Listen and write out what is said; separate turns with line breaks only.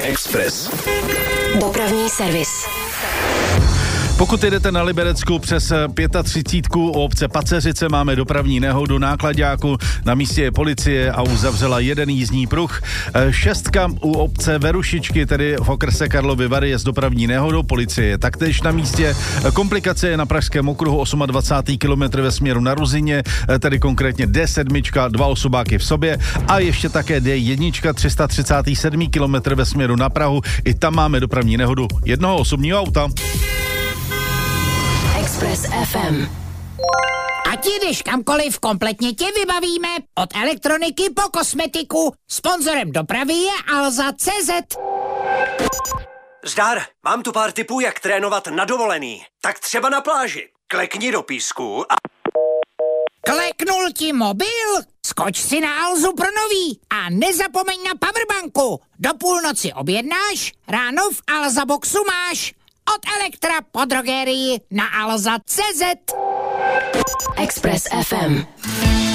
Express.
Dopravní servis.
Pokud jedete na Liberecku přes 35 u obce Paceřice, máme dopravní nehodu náklaďáku, na místě je policie a uzavřela jeden jízdní pruh. 6 u obce Verušičky, tedy v okrese Karlovy Vary, je s dopravní nehodou, policie je taktéž na místě. Komplikace je na Pražském okruhu 28. kilometr ve směru na Ruzině, tedy konkrétně D7, 2 osobáky v sobě a ještě také D1, 337. kilometr ve směru na Prahu. I tam máme dopravní nehodu jednoho osobního auta.
Express FM.
Ať jdeš kamkoliv, kompletně tě vybavíme. Od elektroniky po kosmetiku. Sponzorem dopravy je Alza.cz.
Zdar, mám tu pár tipů, jak trénovat na dovolený. Tak třeba na pláži. Klekni do písku a...
Kleknul ti mobil? Skoč si na Alzu pro nový a nezapomeň na powerbanku. Do půlnoci objednáš, ráno v Alza Boxu máš. Od Elektra po drogerii na Alza.cz.
Express FM.